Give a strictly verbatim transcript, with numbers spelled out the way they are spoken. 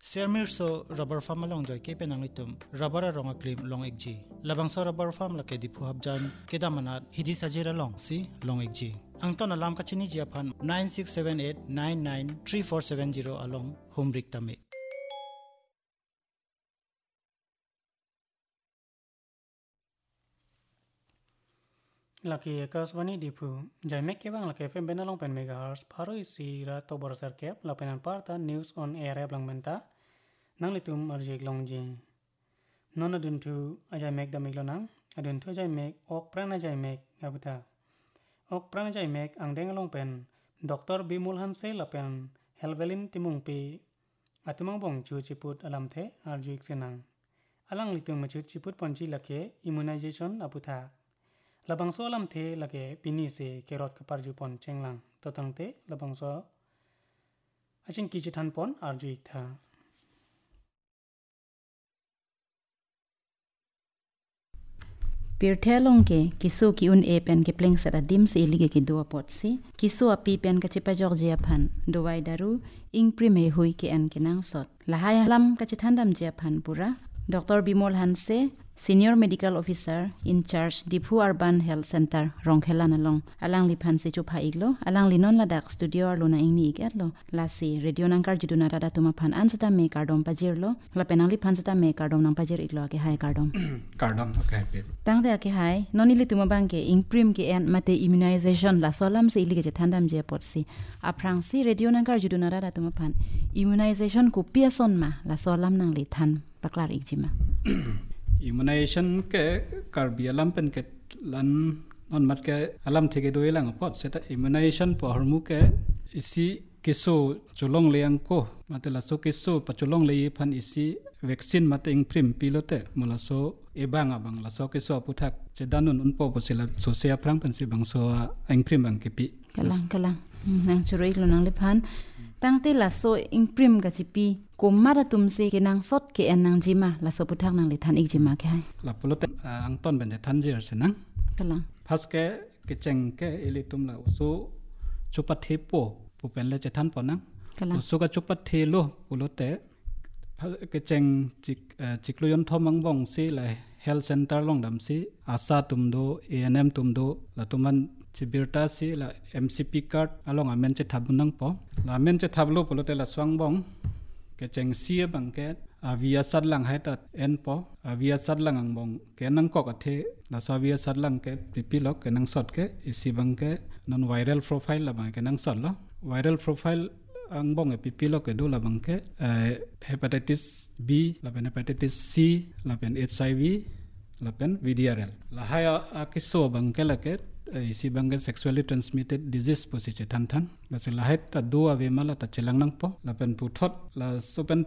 Sermir so rubber farm along joy ke penang itum rubber ronga claim long ekji labang so rubber farm la ke dipu habjan kedamanat hidi sajira long si long ekji angton alam kachini jiapan nine six seven eight nine nine three four seven zero along humrik tame laki kaswani dipu jaimek ke bang laki fm benalong pen megahertz paro isi ra to borosar kep la penan parta news on air blang menta nang litum arjek longji non adun tu ajaimek da miglonang adun tu ajaimek ok prana ajaimek abuta ok prana ajaimek angdeng along pen dr bimul hanse la pen helvelin timung pe atimang bong chu chiput alam the arjuk senang alang litum machu chiput ponji lake immunization abuta labangso alam the lage pini se kerot kapar ju pon chenglang totang te labangso achin kichi than pon arju ikha Pirthelong ke kisu ki un e pen ke pleng sara dim se ilige ki dua pot si kisu api pen ka chipa georgia phan duwai daru ing prime hui ke an kenang sot lahaya lam ka chithandam jia phan pura Dr Bimol Hanse Senior Medical Officer in charge Dipu Urban Health Center Rongkhelan along alang liphan se chupa iglo alang linon ladak studio arlona ingni igetlo lasi radio nangkar juduna rada tuma phan ansata me kardom pajirlo la penang liphan sata me kardom nang pajir iglo ke hai kardom kardom okay pe tang de ke hai nonili tuma bangke ingprim ke en mate immunization la solam se ilige je thandam je potsi aprang si radio nangkar juduna rada tuma phan immunization ko piason ma la solam nang li than paklar igjima immunization ke karbi alam pen ke lan non mat ke alam thege doi lang pot seta immunization po hormu ke isi kiso cholong leang ko matela so kiso pacholong le phan isi vaccine mate ingprim pilote mulaso ebang abang la so kiso aputhak chedanun unpo posila so se aprang pen si bangso ingprim bang ke pi kalang kalang nang churoi lo nang le phan tangte la so ingprim ga chipi komara tumse ke nang sot ke en nang jima la so puthak nang le than ik jima ke hai la pulote angton ben than jer senang kalang phas ke ke cheng ke elitum la so chupat hepo pupen le che than ponang so ga chupat thelo pulote ke cheng chik chikloyon thomang bong si la health center long dam si asa tumdo anm tumdo la tuman chibirta si la mcp card along amen che thabunang po la amen che thablo pulote la swangbong ke cheng sia bangke avia sadlang haita en po avia sadlang angbong ke nang ko kathe la savia sadlang ke pipilok ke nang sot ke isi bangke non viral profile la bang ke nang sot lo viral profile angbong e pipilok ke do la bangke hepatitis b la ben hepatitis c la ben hiv la ben vdrl la haya akiso bangke la ke isi bangke sexually transmitted disease posi che than than la se la het ta do ave mala ta chelang nang po la pen puthot la so pen